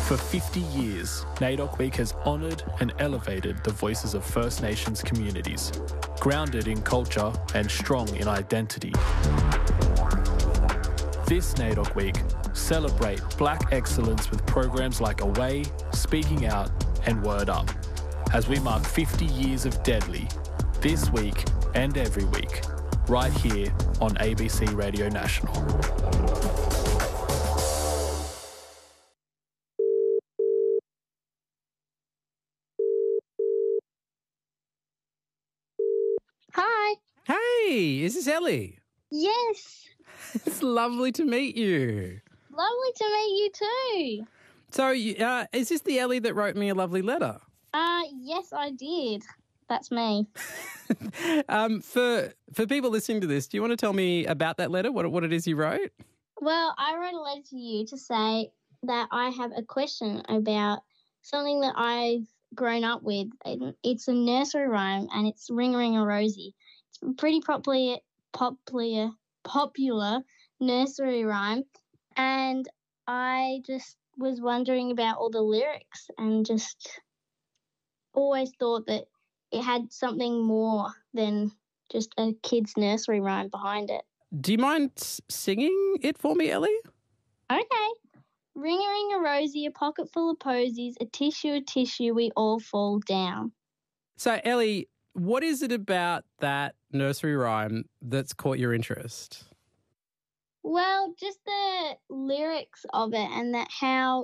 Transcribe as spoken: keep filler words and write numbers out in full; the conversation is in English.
For fifty years, NAIDOC Week has honoured and elevated the voices of First Nations communities, grounded in culture and strong in identity. This NAIDOC Week, celebrate Black excellence with programs like Away, Speaking Out and Word Up, as we mark fifty years of Deadly, this week and every week, right here on A B C Radio National. Hi. Hey, is this Ellie? Yes. It's lovely to meet you. Lovely to meet you too. So, you- uh, is this the Ellie that wrote me a lovely letter? Uh, yes, I did. That's me. um, for for people listening to this, do you want to tell me about that letter? What what it is you wrote? Well, I wrote a letter to you to say that I have a question about something that I've grown up with. It's a nursery rhyme and it's Ring Ring a Rosie. It's a pretty popular, popular, popular nursery rhyme, and I just was wondering about all the lyrics and just always thought that it had something more than just a kid's nursery rhyme behind it. Do you mind s- singing it for me, Ellie? Okay. Ring a ring a rosy, a pocket full of posies, a tissue, a tissue, we all fall down. So, Ellie, what is it about that nursery rhyme that's caught your interest? Well, just the lyrics of it and that how